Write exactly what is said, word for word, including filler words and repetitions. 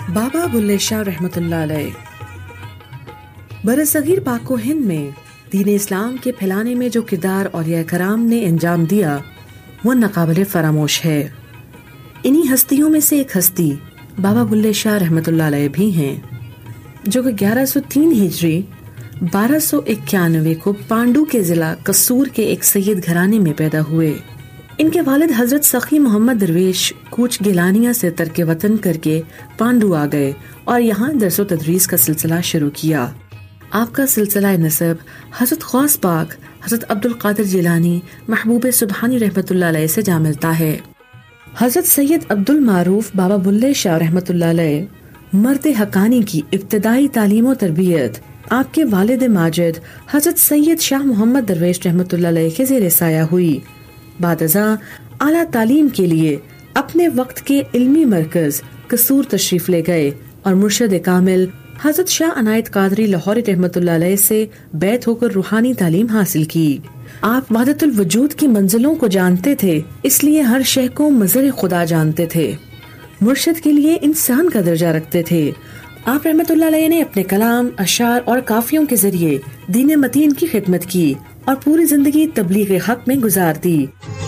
بابا بلے شاہ رحمۃ اللہ علیہ برصغیر پاک و ہند میں دین اسلام کے پھیلانے میں جو کردار اولیاء کرام نے انجام دیا وہ ناقابل فراموش ہے۔ انہی ہستیوں میں سے ایک ہستی بابا بلے شاہ رحمۃ اللہ علیہ بھی ہیں، جو کہ گیارہ سو تین ہجری بارہ سو اکیانوے کو پانڈو کے ضلع قصور کے ایک سید گھرانے میں پیدا ہوئے۔ ان کے والد حضرت سخی محمد درویش کوچ گیلانیہ سے ترک وطن کر کے پانڈو آ گئے اور یہاں درس و تدریس کا سلسلہ شروع کیا۔ آپ کا سلسلہ نسب حضرت غوث پاک حضرت عبد القادر جیلانی محبوب سبحانی رحمۃ اللہ علیہ سے جا ملتا ہے۔ حضرت سید عبد المعروف بابا بلے شاہ رحمۃ اللہ علیہ مرد حقانی کی ابتدائی تعلیم و تربیت آپ کے والد ماجد حضرت سید شاہ محمد درویش رحمۃ اللہ علیہ کے زیر سایہ ہوئی۔ بعد ازاں اعلیٰ تعلیم کے لیے اپنے وقت کے علمی مرکز قصور تشریف لے گئے اور مرشد کامل حضرت شاہ عنایت قادری لاہوری رحمۃ اللہ علیہ سے بیعت ہو کر روحانی تعلیم حاصل کی۔ آپ وحدت الوجود کی منزلوں کو جانتے تھے، اس لیے ہر شے کو مظہر خدا جانتے تھے، مرشد کے لیے انسان کا درجہ رکھتے تھے۔ آپ رحمۃ اللہ علیہ نے اپنے کلام، اشعار اور کافیوں کے ذریعے دین متین کی خدمت کی اور پوری زندگی تبلیغ حق میں گزار دی۔